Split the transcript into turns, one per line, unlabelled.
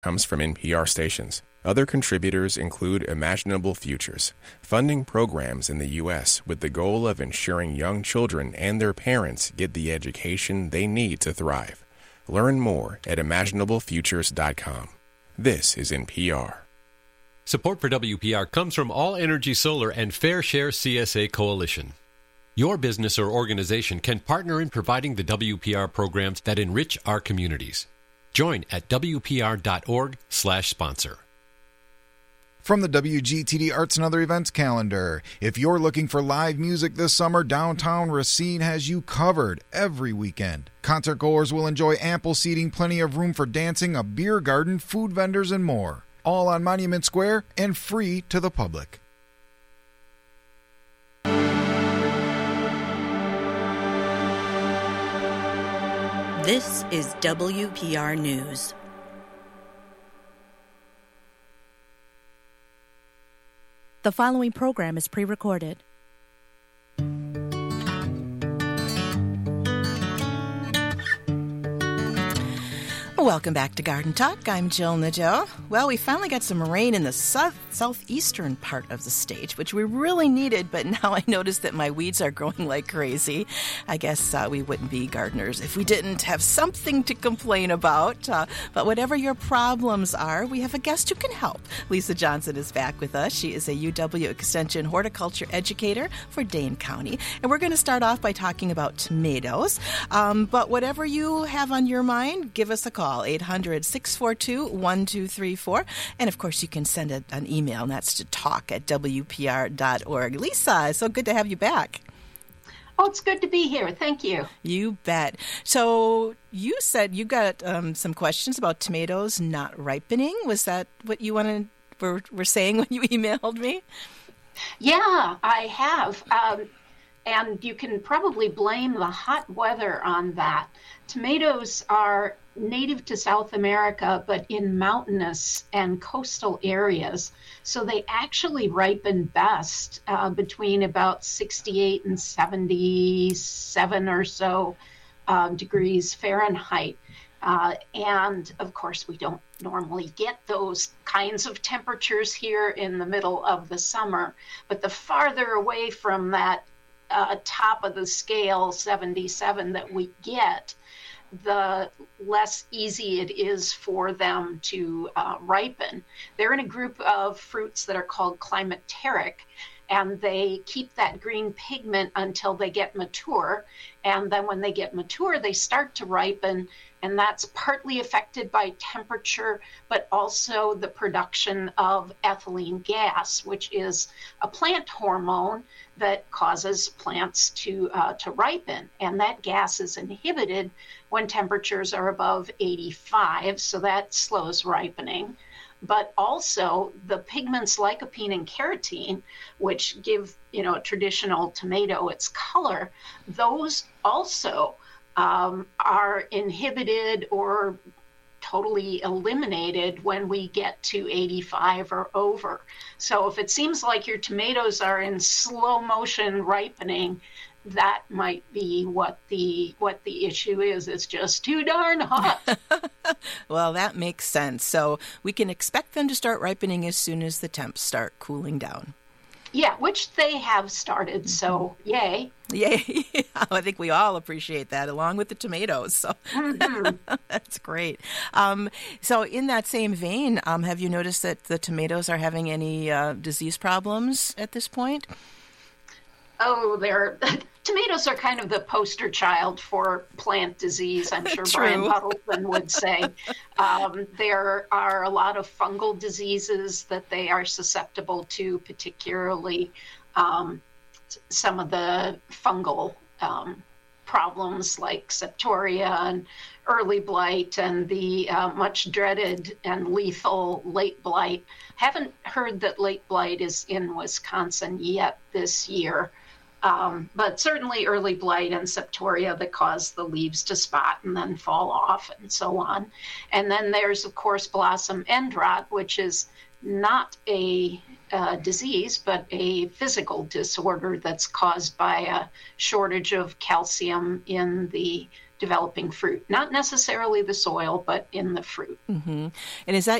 comes from NPR stations. Other contributors include Imaginable Futures, funding programs in the U.S. with the goal of ensuring young children and their parents get the education they need to thrive. Learn more at imaginablefutures.com. This is NPR.
Support for WPR comes from All Energy Solar and Fair Share CSA Coalition. Your business or organization can partner in providing the WPR programs that enrich our communities. Join at WPR.org/sponsor.
From the WGTD Arts and Other Events calendar, if you're looking for live music this summer, downtown Racine has you covered every weekend. Concert goers will enjoy ample seating, plenty of room for dancing, a beer garden, food vendors, and more. All on Monument Square and free to the public.
This is WPR News. The following program is pre-recorded. Welcome back to Garden Talk. I'm Jill Nadeau. Well, we finally got some rain in the southeastern part of the state, which we really needed, but now I notice that my weeds are growing like crazy. I guess we wouldn't be gardeners if we didn't have something to complain about. But whatever your problems are, we have a guest who can help. Lisa Johnson is back with us. She is a UW Extension horticulture educator for Dane County. And we're going to start off by talking about tomatoes. But whatever you have on your mind, give us a call. 800-642-1234. And, of course, you can send an email, and that's to talk@wpr.org. Lisa, so good to have you back.
Oh, it's good to be here. Thank you.
You bet. So you said you got some questions about tomatoes not ripening. Was that what you were saying when you emailed me?
Yeah, I have. And you can probably blame the hot weather on that. Tomatoes are native to South America, but in mountainous and coastal areas. So they actually ripen best between about 68 and 77 or so degrees Fahrenheit. And of course, we don't normally get those kinds of temperatures here in the middle of the summer. But the farther away from that top of the scale, 77, that we get, the less easy it is for them to ripen. They're in a group of fruits that are called climateric, and they keep that green pigment until they get mature. And then when they get mature, they start to ripen, and that's partly affected by temperature, but also the production of ethylene gas, which is a plant hormone that causes plants to ripen. And that gas is inhibited when temperatures are above 85, so that slows ripening. But also the pigments lycopene and carotene, which give a traditional tomato its color, those also are inhibited or totally eliminated when we get to 85 or over. So if it seems like your tomatoes are in slow motion ripening, that might be what the issue is. It's just too darn hot.
Well, that makes sense. So we can expect them to start ripening as soon as the temps start cooling down.
Yeah, which they have started, so yay.
Yay. I think we all appreciate that, along with the tomatoes. So that's great. So in that same vein, have you noticed that the tomatoes are having any disease problems at this point?
Oh, tomatoes are kind of the poster child for plant disease, I'm sure Brian Huddleston would say. There are a lot of fungal diseases that they are susceptible to, particularly some of the fungal problems like septoria and early blight and the much dreaded and lethal late blight. Haven't heard that late blight is in Wisconsin yet this year. But certainly early blight and septoria that cause the leaves to spot and then fall off and so on. And then there's, of course, blossom end rot, which is not a disease, but a physical disorder that's caused by a shortage of calcium in the developing fruit. Not necessarily the soil, but in the fruit.
Mm-hmm. And is that